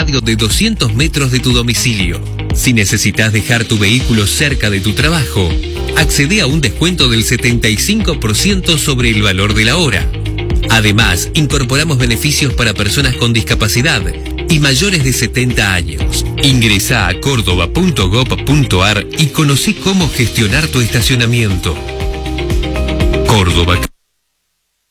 radio de 200 metros de tu domicilio. Si necesitas dejar tu vehículo cerca de tu trabajo, accede a un descuento del 75% sobre el valor de la hora. Además, incorporamos beneficios para personas con discapacidad y mayores de 70 años. Ingresá a córdoba.gov.ar y conocí cómo gestionar tu estacionamiento. Córdoba.